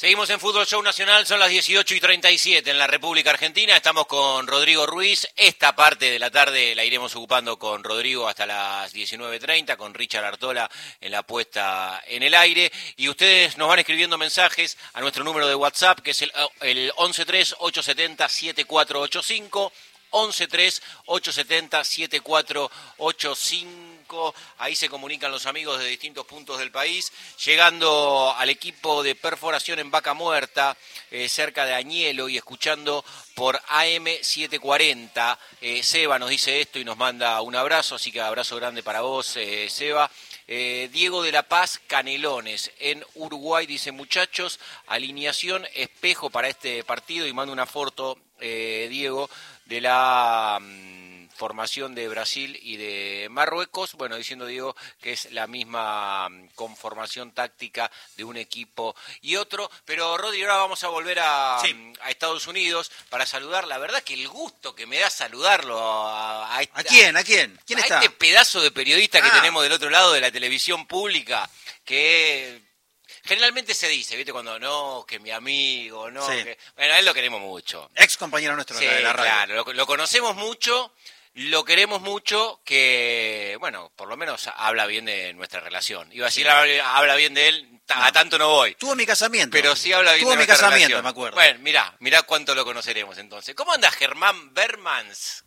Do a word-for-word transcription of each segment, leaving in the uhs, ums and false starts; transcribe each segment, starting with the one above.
Seguimos en Fútbol Show Nacional, son las dieciocho y treinta y siete en la República Argentina. Estamos con Rodrigo Ruiz. Esta parte de la tarde la iremos ocupando con Rodrigo hasta las diecinueve treinta, con Richard Artola en la puesta en el aire. Y ustedes nos van escribiendo mensajes a nuestro número de WhatsApp, que es el, el once tres ocho siete cero siete cuatro ocho cinco. once tres ocho siete cero siete cuatro ocho cinco. Ahí se comunican los amigos de distintos puntos del país, llegando al equipo de perforación en Vaca Muerta, eh, cerca de Añelo, y escuchando por A M setecientos cuarenta. Eh, Seba nos dice esto y nos manda un abrazo, así que abrazo grande para vos, eh, Seba. Eh, Diego de la Paz, Canelones, en Uruguay, dice: muchachos, alineación espejo para este partido, y manda una foto, eh, Diego, de la um, formación de Brasil y de Marruecos, bueno, diciendo Diego que es la misma um, conformación táctica de un equipo y otro. Pero Rodri, ahora vamos a volver a, sí. um, a Estados Unidos para saludar. La verdad que el gusto que me da saludarlo a, a, ¿A quién? ¿A quién? ¿Quién a está? este pedazo de periodista ah. que tenemos del otro lado de la televisión pública, que generalmente se dice, ¿viste? Cuando no, que mi amigo, no. Sí. Que, bueno, a él lo queremos mucho. Ex compañero nuestro Sí, de la radio. Claro, lo, lo conocemos mucho, lo queremos mucho, que, bueno, por lo menos habla bien de nuestra relación. Iba a decir, sí. habla, habla bien de él, a no. tanto no voy. Tuvo mi casamiento. Pero sí habla bien Tuvo de mi nuestra casamiento, relación. me acuerdo. Bueno, mirá, mirá cuánto lo conoceremos entonces. ¿Cómo anda Germán Bermans?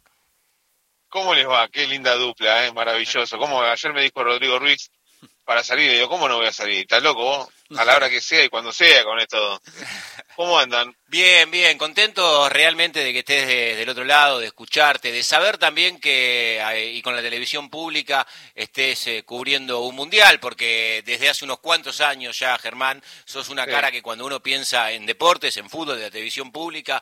¿Cómo les va? Qué linda dupla, ¿eh? Maravilloso. ¿Cómo? Ayer me dijo Rodrigo Ruiz para salir, y digo, ¿cómo no voy a salir? ¿Estás loco vos? A la hora que sea y cuando sea con esto. ¿Cómo andan? Bien, bien, contentos realmente de que estés de, del otro lado, de escucharte, de saber también que, y con la televisión pública, estés eh, cubriendo un mundial, porque desde hace unos cuantos años ya, Germán, sos una sí. cara que cuando uno piensa en deportes, en fútbol, de la televisión pública,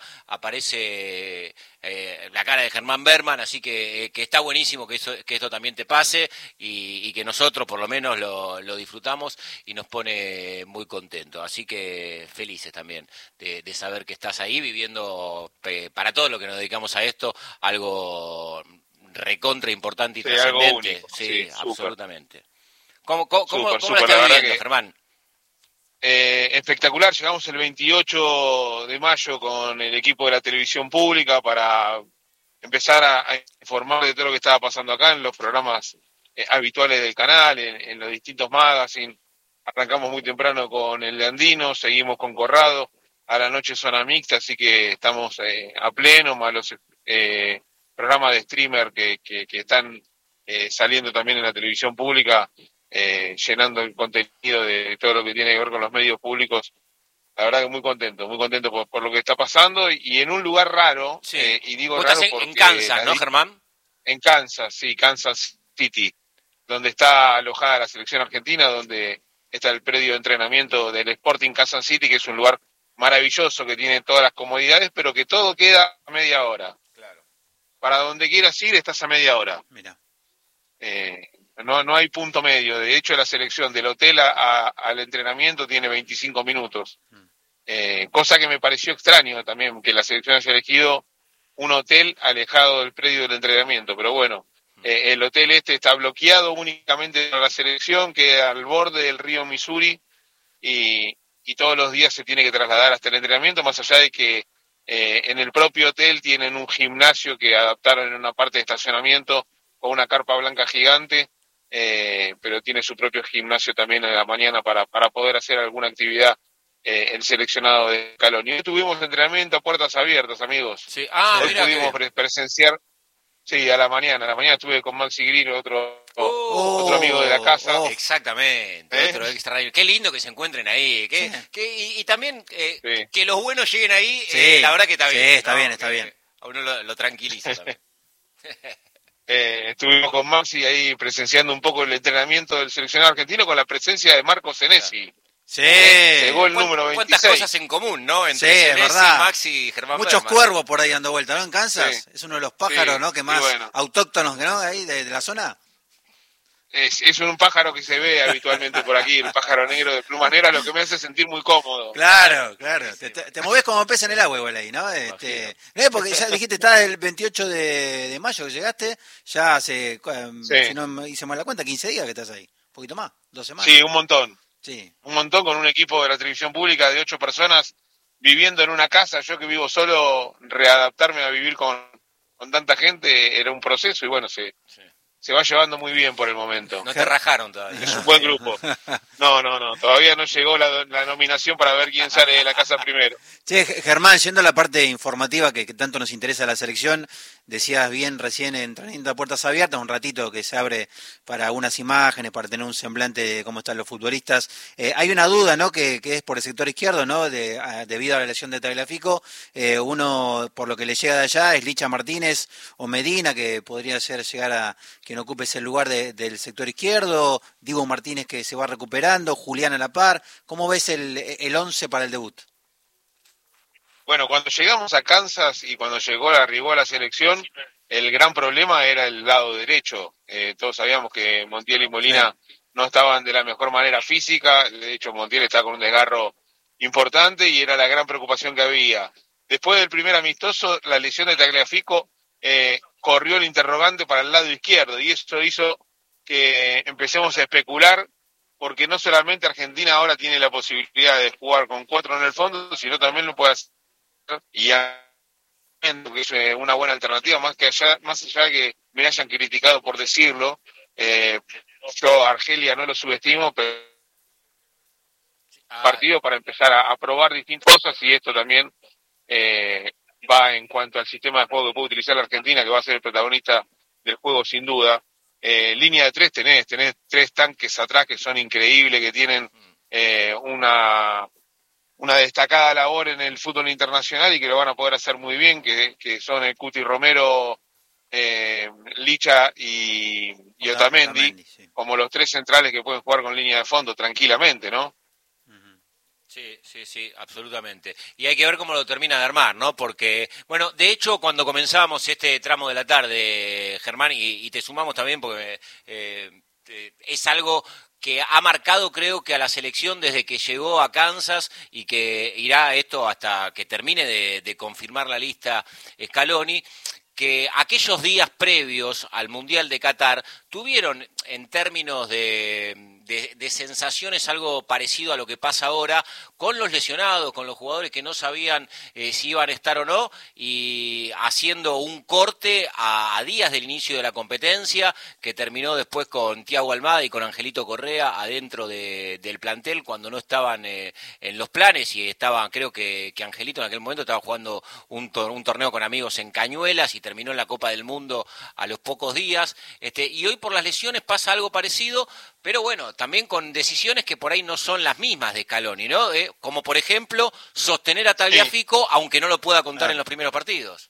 aparece eh, la cara de Germán Berman, así que, que está buenísimo que, eso, que esto también te pase, y, y que nosotros por lo menos lo, lo disfrutamos y nos pone muy contentos, así que felices también de, de saber que estás ahí viviendo, eh, para todo lo que nos dedicamos a esto, algo recontra importante y sí, trascendente. Algo único. Sí, sí absolutamente. ¿Cómo, cómo, super, cómo, super, ¿cómo la estás viviendo, que, Germán? Eh, espectacular, llegamos el veintiocho de mayo con el equipo de la televisión pública para empezar a, a informar de todo lo que estaba pasando acá en los programas eh, habituales del canal, en, en los distintos magazines. Arrancamos muy temprano con el de Andino, seguimos con Corrado, a la noche zona mixta, así que estamos eh, a pleno, más los eh, programas de streamer que, que, que están eh, saliendo también en la televisión pública, eh, llenando el contenido de todo lo que tiene que ver con los medios públicos. La verdad que muy contento, muy contento por, por lo que está pasando, y, y en un lugar raro, sí. eh, y digo ¿Vos raro estás porque... en Kansas, ¿no, di- Germán? En Kansas, sí, Kansas City, donde está alojada la selección argentina, donde está el predio de entrenamiento del Sporting Kansas City, que es un lugar maravilloso, que tiene todas las comodidades, pero que todo queda a media hora. Claro. Para donde quieras ir, estás a media hora. Mira. Eh, no, no hay punto medio. De hecho, la selección del hotel a, a, al entrenamiento tiene veinticinco minutos. Eh, cosa que me pareció extraño también, que la selección haya elegido un hotel alejado del predio del entrenamiento. Pero bueno, eh, el hotel este está bloqueado únicamente para la selección, queda al borde del río Missouri, y, y todos los días se tiene que trasladar hasta el entrenamiento, más allá de que eh, en el propio hotel tienen un gimnasio que adaptaron en una parte de estacionamiento con una carpa blanca gigante, eh, pero tiene su propio gimnasio también en la mañana para, para poder hacer alguna actividad eh, el seleccionado de Scaloni. Hoy tuvimos entrenamiento a puertas abiertas, amigos. Sí. Ah, Hoy mira pudimos que... pre- presenciar, sí, a la mañana, a la mañana estuve con Maxi Grillo, otro, Oh, otro amigo de la casa. oh. Exactamente, ¿Eh? otro extra. Qué lindo que se encuentren ahí. Que, Sí. que, y, y también eh, Sí. que los buenos lleguen ahí, Sí. eh, la verdad que está Sí, bien. está ¿no? bien, está Que bien. A uno lo, lo tranquiliza también. Eh, estuvimos con Maxi ahí presenciando un poco el entrenamiento del seleccionado argentino con la presencia de Marco Senesi. Sí. Llegó el ¿Cuán- número ¿Cuántas veintiséis. cosas en común, no? Entre Sí, es Senesi, verdad. Maxi y Germán Muchos Berman. cuervos por ahí dando vuelta, ¿no? En Kansas. Sí. Es uno de los pájaros, Sí, ¿no? Que y más bueno. autóctonos, ¿no? Ahí de, de la zona. Es, es un pájaro que se ve habitualmente por aquí, el pájaro negro de plumas negras, lo que me hace sentir muy cómodo. Claro, claro. Te, te, te movés como pez en el agua igual ahí, ¿no? Este, ¿no? Porque ya dijiste, está el veintiocho de, de mayo que llegaste, ya hace, um, Sí. si no me hice mal la cuenta, quince días que estás ahí. Un poquito más, dos semanas. Sí, un montón. Sí. Un montón con un equipo de la televisión pública de ocho personas viviendo en una casa. Yo que vivo solo, readaptarme a vivir con, con tanta gente era un proceso y bueno, se, sí. se va llevando muy bien por el momento. No te rajaron todavía. Es un buen grupo. No, no, no, todavía no llegó la, la nominación para ver quién sale de la casa primero. Che, Germán, yendo a la parte informativa que, que tanto nos interesa la selección, decías bien recién en Entrenamiento a Puertas Abiertas, un ratito que se abre para unas imágenes, para tener un semblante de cómo están los futbolistas. Eh, hay una duda, ¿no?, que, que es por el sector izquierdo, ¿no?, de, a, debido a la lesión de Tagliafico. Eh, uno, por lo que le llega de allá, es Licha Martínez o Medina, que podría ser llegar a quien ocupe ese lugar de, del sector izquierdo. Diego Martínez, que se va recuperando, Julián a la par. ¿Cómo ves el, el once para el debut? Bueno, cuando llegamos a Kansas y cuando llegó, arribó a la selección, el gran problema era el lado derecho. Eh, todos sabíamos que Montiel y Molina sí. no estaban de la mejor manera física. De hecho, Montiel estaba con un desgarro importante y era la gran preocupación que había. Después del primer amistoso, la lesión de Tagliafico eh, corrió el interrogante para el lado izquierdo y eso hizo que empecemos a especular, porque no solamente Argentina ahora tiene la posibilidad de jugar con cuatro en el fondo, sino también lo puede hacer y ya que es una buena alternativa, más que allá, más allá de que me hayan criticado por decirlo. Eh, yo a Argelia no lo subestimo, pero ah. partido para empezar a, a probar distintas cosas y esto también eh, va en cuanto al sistema de juego que puede utilizar la Argentina, que va a ser el protagonista del juego sin duda. Eh, línea de tres tenés, tenés tres tanques atrás que son increíbles, que tienen eh, una una destacada labor en el fútbol internacional y que lo van a poder hacer muy bien, que, que son el Cuti Romero, eh, Licha y, y Otamendi, Otamendi sí. como los tres centrales que pueden jugar con línea de fondo tranquilamente, ¿no? Sí, sí, sí, absolutamente. Y hay que ver cómo lo termina de armar, ¿no? Porque, bueno, de hecho, cuando comenzábamos este tramo de la tarde, Germán, y, y te sumamos también porque eh, eh, es algo que ha marcado, creo, que a la selección desde que llegó a Kansas y que irá esto hasta que termine de, de confirmar la lista Scaloni, que aquellos días previos al Mundial de Qatar tuvieron, en términos de, de, de sensaciones, algo parecido a lo que pasa ahora, con los lesionados, con los jugadores que no sabían eh, si iban a estar o no, y haciendo un corte a, a días del inicio de la competencia, que terminó después con Thiago Almada y con Angelito Correa adentro de, del plantel, cuando no estaban eh, en los planes, y estaban, creo que, que Angelito en aquel momento estaba jugando un, tor- un torneo con amigos en Cañuelas, y terminó en la Copa del Mundo a los pocos días, este, y hoy por las lesiones pasa algo parecido, pero bueno, también con decisiones que por ahí no son las mismas de Scaloni, ¿no? Eh, como por ejemplo, sostener a Tagliafico, sí. aunque no lo pueda contar ah. en los primeros partidos.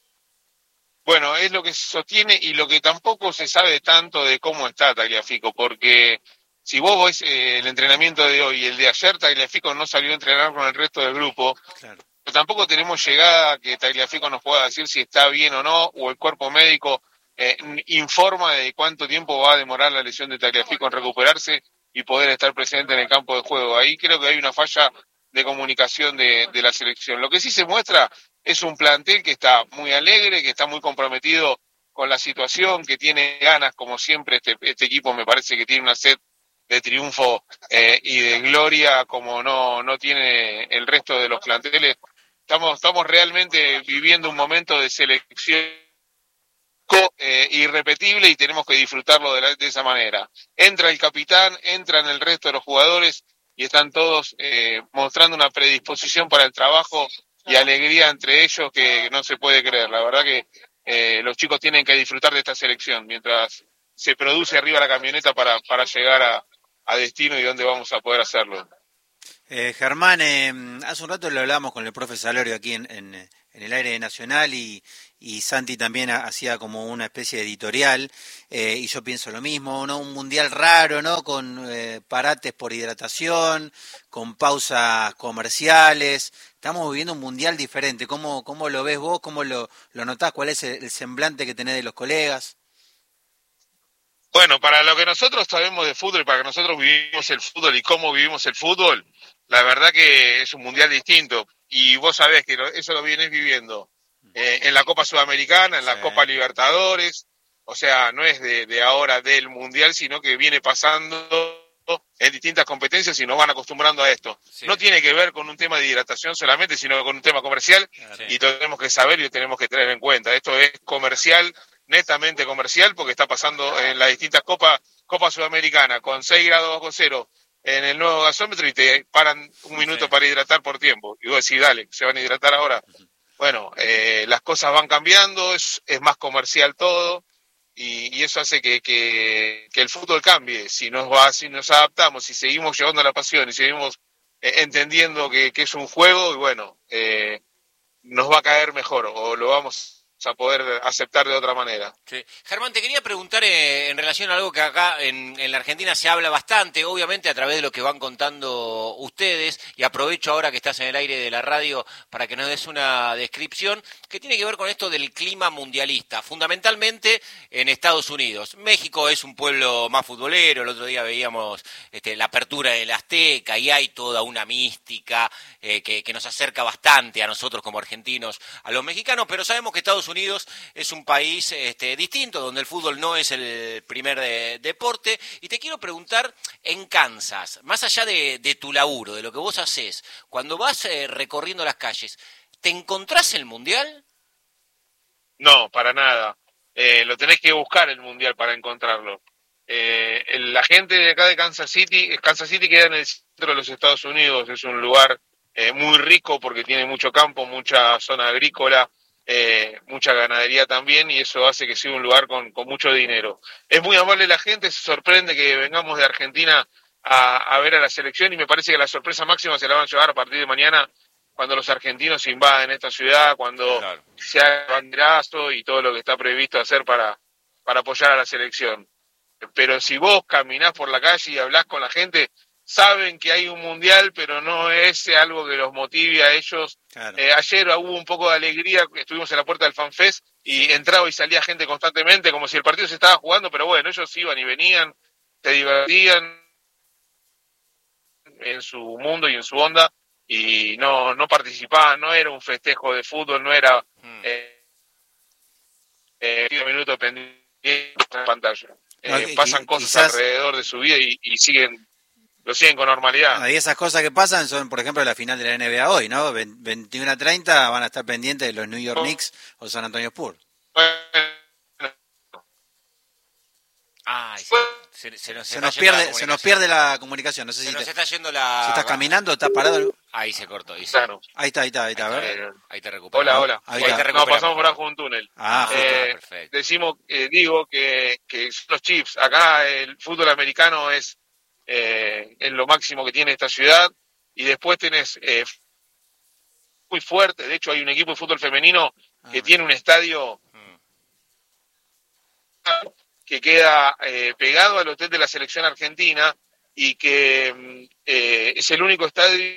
Bueno, es lo que se sostiene y lo que tampoco se sabe tanto de cómo está Tagliafico, porque si vos ves eh, el entrenamiento de hoy y el de ayer, Tagliafico no salió a entrenar con el resto del grupo. Claro. Pero tampoco tenemos llegada a que Tagliafico nos pueda decir si está bien o no, o el cuerpo médico eh, informa de cuánto tiempo va a demorar la lesión de Tagliafico en recuperarse y poder estar presente en el campo de juego. Ahí creo que hay una falla de comunicación de, de la selección. Lo que sí se muestra es un plantel que está muy alegre, que está muy comprometido con la situación, que tiene ganas, como siempre, este, este equipo me parece que tiene una sed de triunfo eh, y de gloria como no, no tiene el resto de los planteles. Estamos, estamos realmente viviendo un momento de selección eh, irrepetible y tenemos que disfrutarlo de, la, de esa manera. Entra el capitán, entran el resto de los jugadores y están todos eh, mostrando una predisposición para el trabajo y alegría entre ellos que no se puede creer. La verdad que eh, los chicos tienen que disfrutar de esta selección mientras se produce arriba la camioneta para, para llegar a, a destino y donde vamos a poder hacerlo. Eh, Germán, eh, hace un rato lo hablamos con el profe Salorio aquí en, en, en el aire nacional y, y Santi también hacía como una especie de editorial eh, y yo pienso lo mismo, ¿no? Un mundial raro, ¿no? Con eh, parates por hidratación, con pausas comerciales. Estamos viviendo un mundial diferente. ¿Cómo, cómo lo ves vos? ¿Cómo lo, lo notás? ¿Cuál es el, el semblante que tenés de los colegas? Bueno, para lo que nosotros sabemos de fútbol, para que nosotros vivimos el fútbol y cómo vivimos el fútbol, la verdad que es un mundial distinto. Y vos sabés que eso lo vienes viviendo eh, en la Copa Sudamericana, en la sí. Copa Libertadores. O sea, no es de, de ahora del mundial, sino que viene pasando en distintas competencias y nos van acostumbrando a esto. Sí. No tiene que ver con un tema de hidratación solamente, sino con un tema comercial, sí. Y lo tenemos que saber y lo tenemos que tener en cuenta. Esto es comercial, netamente comercial, porque está pasando en las distintas copas, Copa Sudamericana, con seis grados bajo cero en el nuevo gasómetro y te paran un minuto sí. para hidratar por tiempo. Y vos decís, dale, ¿se van a hidratar ahora? Uh-huh. Bueno, eh, las cosas van cambiando, es, es más comercial todo. Y, y eso hace que, que, que el fútbol cambie. Si nos va, si nos adaptamos, si seguimos llevando la pasión y seguimos eh, entendiendo que, que es un juego, y bueno, eh, nos va a caer mejor o lo vamos a poder aceptar de otra manera. Sí. Germán, te quería preguntar eh, en relación a algo que acá en, en la Argentina se habla bastante, obviamente a través de lo que van contando ustedes, y aprovecho ahora que estás en el aire de la radio para que nos des una descripción que tiene que ver con esto del clima mundialista, fundamentalmente en Estados Unidos. México es un pueblo más futbolero, el otro día veíamos este, la apertura del Azteca y hay toda una mística eh, que, que nos acerca bastante a nosotros como argentinos, a los mexicanos, pero sabemos que Estados Unidos es un país este, distinto, donde el fútbol no es el primer de, deporte, y te quiero preguntar, en Kansas, más allá de, de tu laburo, de lo que vos hacés, cuando vas eh, recorriendo las calles, ¿te encontrás el Mundial? No, para nada. Eh, lo tenés que buscar el Mundial para encontrarlo. Eh, la gente de acá de Kansas City, Kansas City queda en el centro de los Estados Unidos, es un lugar eh, muy rico porque tiene mucho campo, mucha zona agrícola, Eh, mucha ganadería también, y eso hace que sea un lugar con, con mucho dinero. Es muy amable la gente, se sorprende que vengamos de Argentina a, a ver a la selección, y me parece que la sorpresa máxima se la van a llevar a partir de mañana cuando los argentinos invaden esta ciudad, cuando claro. se haga el banderazo y todo lo que está previsto hacer para, para apoyar a la selección. Pero si vos caminás por la calle y hablás con la gente, saben que hay un mundial, pero no es algo que los motive a ellos. Claro. Eh, ayer hubo un poco de alegría, estuvimos en la puerta del FanFest y entraba y salía gente constantemente, como si el partido se estaba jugando, pero bueno, ellos iban y venían, se divertían en su mundo y en su onda, y no, no participaban, no era un festejo de fútbol, no era mm. eh, eh, minutos pendientes en pantalla. Eh, no, pasan cosas quizás... alrededor de su vida y, y siguen lo siguen con normalidad. Y esas cosas que pasan son, por ejemplo, la final de la N B A hoy, ¿no? veintiuno a treinta van a estar pendientes de los New York Knicks o San Antonio Spurs. Bueno. Ay, sí. se, se, nos, se, nos pierde, se nos pierde la comunicación. No sé se si nos te, está yendo la... si estás caminando, estás parado. Ahí se cortó. Ahí, claro. ahí está, ahí está, ahí está. Ahí, a ver. Ahí, ahí te recuperas. Hola, hola. Ahí ahí te no, pasamos por abajo de un túnel. Ah, eh, perfecto. Decimos, eh, digo que, que son los chips. Acá el fútbol americano es Eh, en lo máximo que tiene esta ciudad, y después tenés eh, muy fuerte, de hecho hay un equipo de fútbol femenino que ah. tiene un estadio que queda eh, pegado al hotel de la selección argentina y que eh, es el único estadio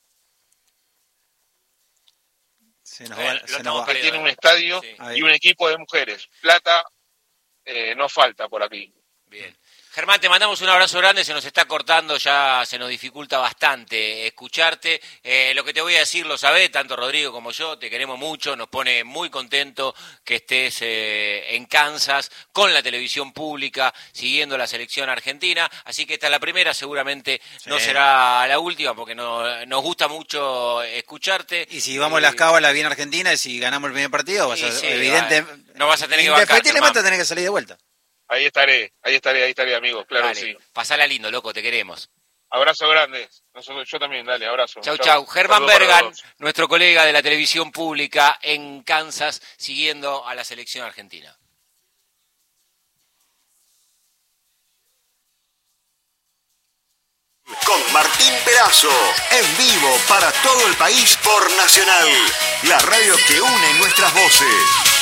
se nos va, se nos va. que tiene un estadio sí. y un equipo de mujeres. Plata eh, no falta por aquí. Bien. Germán, te mandamos un abrazo grande, se nos está cortando, ya se nos dificulta bastante escucharte. Eh, lo que te voy a decir lo sabés, tanto Rodrigo como yo, te queremos mucho, nos pone muy contento que estés eh, en Kansas con la televisión pública, siguiendo la selección argentina, así que esta es la primera, seguramente sí. no será la última, porque no, nos gusta mucho escucharte. Y si vamos y... las cábalas bien Argentina, y si ganamos el primer partido, vas a, sí, evidente, va, no vas a tener que bancar. Indefectiblemente tener que salir de vuelta. Ahí estaré, ahí estaré, ahí estaré, amigos, claro dale, que sí. Pasala lindo, loco, te queremos. Abrazo grande. Nosotros, yo también, dale, abrazo. Chau, chau. chau. Germán Bergan, nuestro colega de la televisión pública en Kansas, siguiendo a la selección argentina. Con Martín Perazo, en vivo para todo el país por Nacional, la radio que une nuestras voces.